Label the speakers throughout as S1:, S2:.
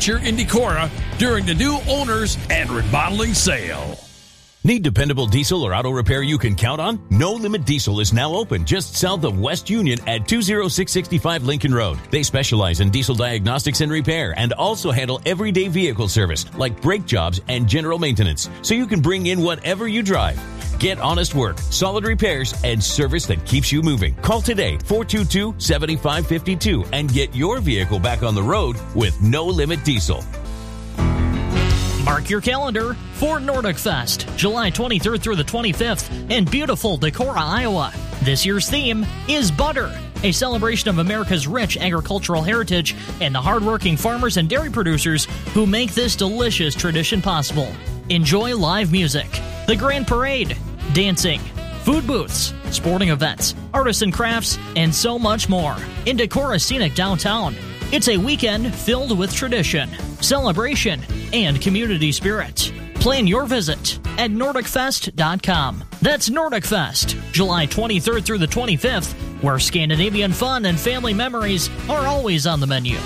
S1: feature in Decorah during the new owners and remodeling sale.
S2: Need dependable diesel or auto repair you can count on? No Limit Diesel is now open just south of West Union at 20665 Lincoln Road. They specialize in diesel diagnostics and repair and also handle everyday vehicle service like brake jobs and general maintenance, so you can bring in whatever you drive. Get honest work, solid repairs, and service that keeps you moving. Call today, 422-7552, and get your vehicle back on the road with No Limit Diesel.
S3: Mark your calendar for Nordic Fest, July 23rd through the 25th in beautiful Decorah, Iowa. This year's theme is Butter, a celebration of America's rich agricultural heritage and the hardworking farmers and dairy producers who make this delicious tradition possible. Enjoy live music, the Grand Parade, dancing, food booths, sporting events, artists and crafts, and so much more in Decorah's scenic downtown. It's a weekend filled with tradition, celebration, and community spirit. Plan your visit at NordicFest.com. That's Nordic Fest, July 23rd through the 25th, where Scandinavian fun and family memories are always on the menu.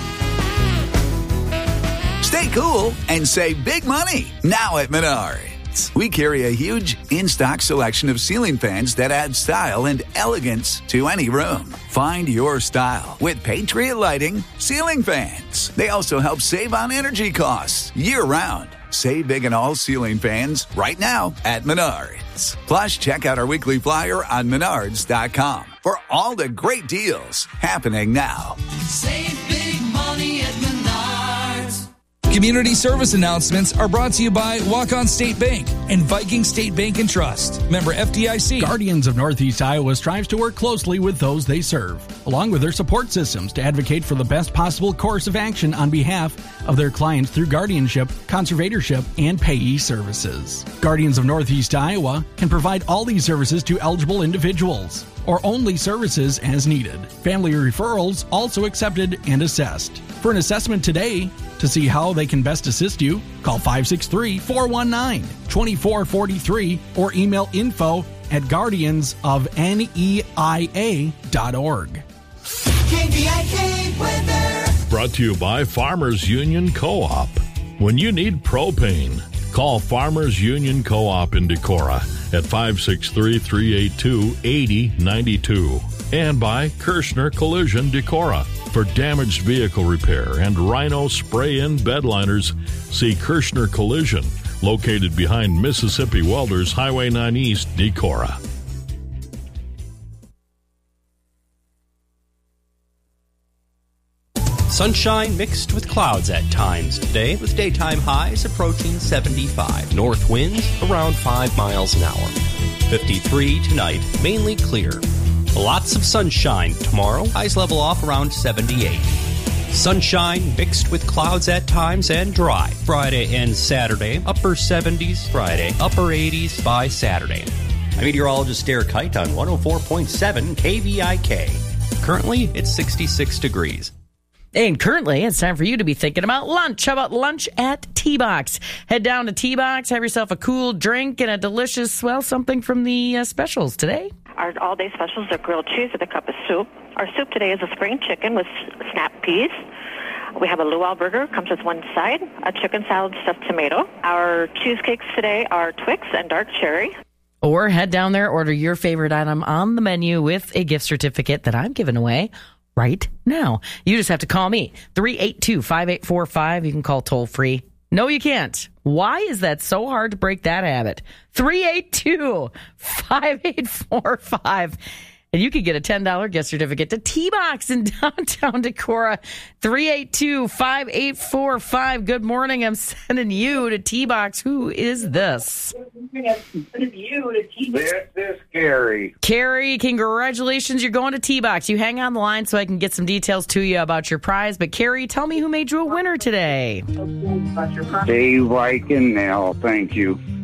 S4: Stay cool and save big money now at Menards. We carry a huge in-stock selection of ceiling fans that add style and elegance to any room. Find your style with Patriot Lighting ceiling fans. They also help save on energy costs year-round. Save big on all ceiling fans right now at Menards. Plus, check out our weekly flyer on Menards.com for all the great deals happening now.
S5: Save big money at Menards.
S6: Community service announcements are brought to you by Walk-On State Bank and Viking State Bank and Trust. Member FDIC.
S7: Guardians of Northeast Iowa strives to work closely with those they serve, along with their support systems, to advocate for the best possible course of action on behalf of their clients through guardianship, conservatorship, and payee services. Guardians of Northeast Iowa can provide all these services to eligible individuals, or only services as needed. Family referrals also accepted and assessed. For an assessment today, to see how they can best assist you, call 563-419-2443 or email info@guardiansofneia.org.
S5: KVIK weather.
S8: Brought to you by Farmers Union Co-op. When you need propane, call Farmers Union Co-op in Decorah at 563-382-8092. And by Kirschner Collision Decorah. For damaged vehicle repair and Rhino spray-in bedliners, see Kirschner Collision, located behind Mississippi Welders, Highway 9 East, Decorah.
S9: Sunshine mixed with clouds at times today, with daytime highs approaching 75. North winds around 5 miles an hour. 53 tonight, mainly clear. Lots of sunshine tomorrow. Highs level off around 78. Sunshine mixed with clouds at times and dry. Friday and Saturday, upper 70s. Friday, upper 80s by Saturday. I'm meteorologist Derek Height on 104.7 KVIK. Currently, it's 66 degrees.
S10: And currently, it's time for you to be thinking about lunch. How about lunch at T-Box? Head down to T-Box, have yourself a cool drink and a delicious, well, something from the specials today.
S11: Our all-day specials are grilled cheese with a cup of soup. Our soup today is a spring chicken with snap peas. We have a luau burger, comes with one side, a chicken salad stuffed tomato. Our cheesecakes today are Twix and dark cherry.
S10: Or head down there, order your favorite item on the menu with a gift certificate that I'm giving away right now. You just have to call me, 382-5845. You can call toll-free. No, you can't. Why is that so hard to break that habit? 382-5845. And you could get a $10 gift certificate to T-Box in downtown Decorah. 382-5845. Good morning. I'm sending you to T-Box. Who is this?
S12: This is Carrie.
S10: Carrie, congratulations. You're going to T-Box. You hang on the line so I can get some details to you about your prize. But, Carrie, tell me who made you a winner today.
S12: Dave Eichen now. Thank you.